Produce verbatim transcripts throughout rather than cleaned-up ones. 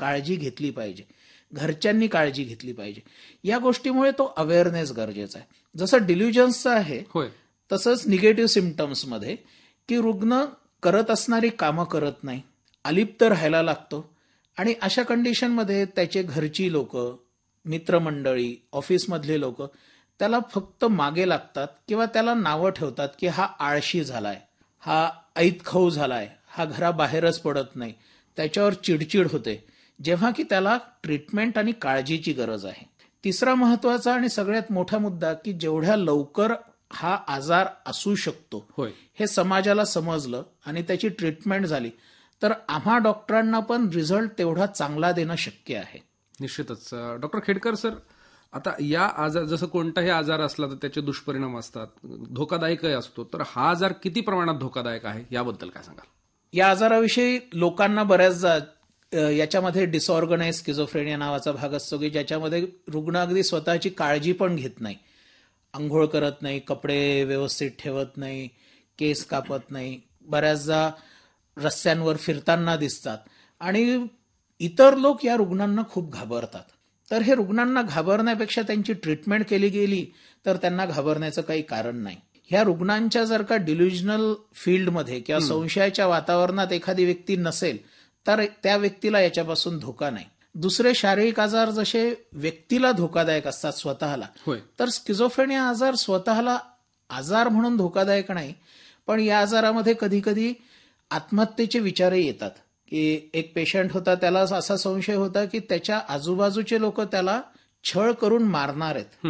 काळजी घेतली पाहिजे, घरच्यांनी काळजी घेतली पाहिजे. या गोष्टीमुळे तो अवेअरनेस गरजेचा आहे. जसं डिल्युजन्सचं आहे तसंच निगेटिव्ह सिम्पटम्समध्ये की रुग्ण करत असणारी कामं करत नाही, अलिप्त राहायला लागतो आणि अशा कंडिशनमध्ये त्याचे घरची लोक, मित्रमंडळी, ऑफिसमधले लोक त्याला फक्त मागे लागतात किंवा त्याला नावं ठेवतात की हा आळशी झालाय, हा ऐतखाऊ झालाय, हा घराबाहेरच पडत नाही, त्याच्यावर चिडचिड होते, जेव्हा की त्याला ट्रीटमेंट आणि काळजीची गरज आहे. तिसरा महत्वाचा आणि सगळ्यात मोठा मुद्दा की जेवढ्या लवकर हा आजार असू शकतो हे समाजाला समजलं आणि त्याची ट्रीटमेंट झाली तर आम्हा डॉक्टरांना पण रिझल्ट तेवढा चांगला देणं शक्य आहे. निश्चितच. डॉक्टर खेडकर सर, आता या आजार, जसं कोणताही आजार असला तर त्याचे दुष्परिणाम असतात, धोकादायकही असतो, तर हा आजार किती प्रमाणात धोकादायक आहे याबद्दल काय सांगाल? या आजाराविषयी लोकांना बऱ्याचदा याच्यामध्ये डिसऑर्गनाइज स्किझोफ्रेनिया नावाचा भाग असतो की ज्याच्यामध्ये रुग्ण अगदी स्वतःची काळजी पण घेत नाही, अंघोळ करत नाही, कपडे व्यवस्थित ठेवत नाही, केस कापत नाही, बऱ्याचदा रस्त्यांवर फिरताना दिसतात आणि इतर लोक या रुग्णांना खूप घाबरतात. तर हे रुग्णांना घाबरण्यापेक्षा त्यांची ट्रीटमेंट केली गेली तर त्यांना घाबरण्याचं काही कारण नाही. ह्या रुग्णांच्या जर का डिल्युजनल फील्डमध्ये किंवा संशयाच्या वातावरणात एखादी व्यक्ती नसेल तर त्या व्यक्तीला याच्यापासून धोका नाही. दुसरे शारीरिक आजार जसे व्यक्तीला धोकादायक असतात स्वतःला, तर स्किझोफ्रेनिया आजार स्वतःला आजार म्हणून धोकादायक नाही, पण या आजारामध्ये कधी कधी आत्महत्येचे विचारही येतात. की एक पेशंट होता, त्याला असा संशय होता की त्याच्या आजूबाजूचे लोक त्याला छळ करून मारणार आहेत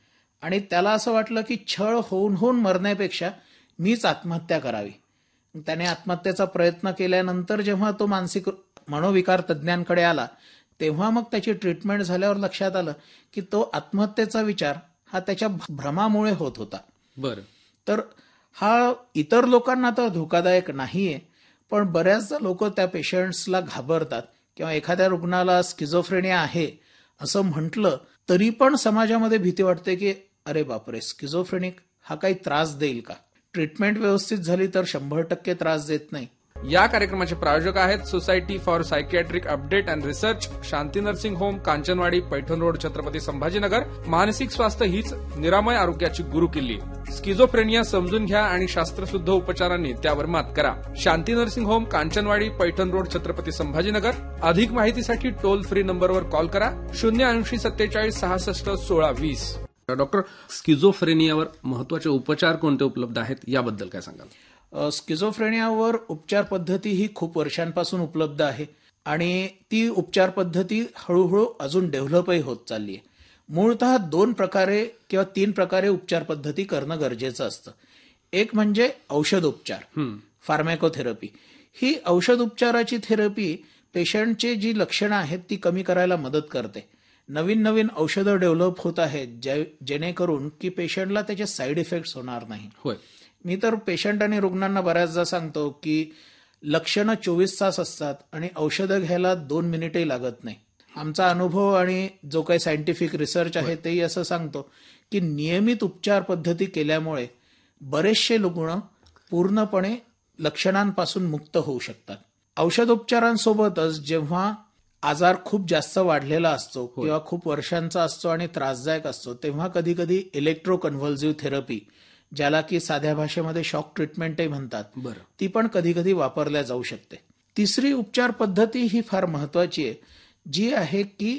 आणि त्याला असं वाटलं की छळ होऊन होऊन मरण्यापेक्षा मीच आत्महत्या करावी. त्याने आत्महत्येचा प्रयत्न केल्यानंतर जेव्हा तो मानसिक मनोविकार तज्ज्ञांकडे आला तेव्हा मग त्याची ट्रीटमेंट झाल्यावर लक्षात आलं की तो आत्महत्येचा विचार हा त्याच्या भ्रमामुळे होत होता. बरं. तर हा इतर लोकांना तर धोकादायक नाहीये, पण बऱ्याचदा लोक त्या पेशंट्सला घाबरतात किंवा एखाद्या रुग्णाला स्किझोफ्रेनिया आहे असं म्हटलं तरी पण समाजामध्ये भीती वाटते की अरे बापरे, स्किझोफ्रेनिक हा काही त्रास देईल का? ट्रीटमेंट व्यवस्थित झाली तर शंभर टक्के त्रास देत नाही. या कार्यक्रमाचे प्रायोजक आहेत society for psychiatric update and research, Shanti nursing home, Kanchanwadi, Paithan road, Chhatrapati Sambhajinagar. मानसिक स्वास्थ्य हीच निरामय आरोग्याची गुरुकिल्ली. स्किझोफ्रेनिया समजून घ्या आणि शास्त्रशुद्ध उपचारांनी त्यावर मात करा. शांती nursing home, Kanchanwadi, Paithan road, Chhatrapati Sambhajinagar. अधिक माहितीसाठी टोल फ्री नंबरवर कॉल करा शून्य ऐंशी सत्तेचाळीस सहासष्ट सोळा वीस. डॉक्टर, स्किझोफ्रेनियावर महत्वाचे उपचार कोणते उपलब्ध आहेत याबद्दल काय सांगाल? स्किझोफ्रेनियावर उपचार पद्धती ही खूप वर्षांपासून उपलब्ध आहे आणि ती उपचार पद्धती हळूहळू अजून डेव्हलपही होत चालली आहे. मूळतः दोन प्रकारे किंवा तीन प्रकारे उपचार पद्धती करणं गरजेचं असतं. एक म्हणजे औषध उपचार, फार्मॅकोथेरपी. ही औषध उपचाराची थेरपी पेशंटची जी लक्षणं आहेत ती कमी करायला मदत करते. नवीन नवीन औषधं डेव्हलप होत आहेत जेणेकरून की पेशंटला त्याचे साईड इफेक्ट्स होणार नाही. होय. मी तर पेशंट आणि रुग्णांना बऱ्याचदा सांगतो की लक्षणं चोवीस तास असतात आणि औषधं घ्यायला दोन मिनिटही लागत नाही. आमचा अनुभव आणि जो काही सायंटिफिक रिसर्च आहे तेही असं सांगतो की नियमित उपचार पद्धती केल्यामुळे बरेचसे रुग्ण पूर्णपणे लक्षणांपासून मुक्त होऊ शकतात. औषधोपचारांसोबतच जेव्हा आजार खूप जास्त वाढलेला असतो किंवा खूप वर्षांचा असतो आणि त्रासदायक असतो तेव्हा कधी कधी इलेक्ट्रोकन्व्हल्सिव्ह थेरपी, ज्याला की साध्या भाषेमध्ये शॉक ट्रीटमेंटही म्हणतात, ती पण कधी कधी वापरल्या जाऊ शकते. तिसरी उपचार पद्धती ही फार महत्वाची आहे, जी आहे की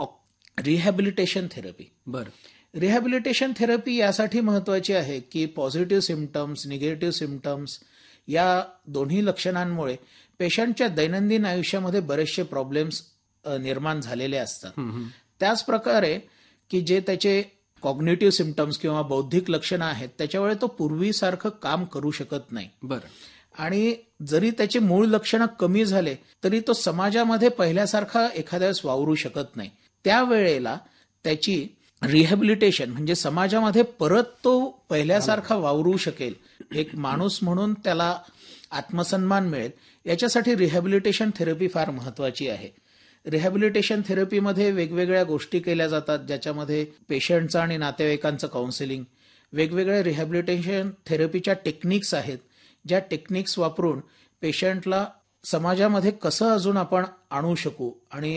रिहॅबिलिटेशन थेरपी. बरं. रिहॅबिलिटेशन थेरपी यासाठी महत्वाची आहे की पॉझिटिव्ह सिम्पटम्स, निगेटिव्ह सिम्पटम्स या दोन्ही लक्षणांमुळे पेशंटच्या दैनंदिन आयुष्यामध्ये बरेचसे प्रॉब्लेम्स निर्माण झालेले असतात. त्याच प्रकारे की जे त्याचे कॉग्निटिव्ह सिम्पटम्स किंवा बौद्धिक लक्षणं आहेत त्याच्यामुळे तो पूर्वीसारखं काम करू शकत नाही. बरं. आणि जरी त्याची मूळ लक्षणं कमी झाले तरी तो समाजामध्ये पहिल्यासारखा एखाद्या वेळेस वावरू शकत नाही. त्यावेळेला त्याची रिहॅबिलिटेशन म्हणजे समाजामध्ये परत तो पहिल्यासारखा वावरू शकेल, एक माणूस म्हणून त्याला आत्मसन्मान मिळेल, याच्यासाठी रिहॅबिलिटेशन थेरपी फार महत्वाची आहे. रिहॅबिलिटेशन थेरपीमध्ये वेगवेगळ्या गोष्टी केल्या जातात, ज्याच्यामध्ये पेशंटचं आणि नातेवाईकांचं काउन्सिलिंग, वेगवेगळ्या रिहॅबिलिटेशन थेरपीच्या टेक्निक्स आहेत, ज्या टेक्निक्स वापरून पेशंटला समाजामध्ये कसं अजून आपण आणू शकू आणि